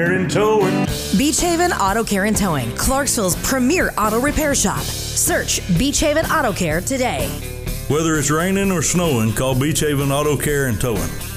and towing. Beach Haven Auto Care and Towing, Clarksville's premier auto repair shop. Search Beach Haven Auto Care today. Whether it's raining or snowing, call Beach Haven Auto Care and Towing.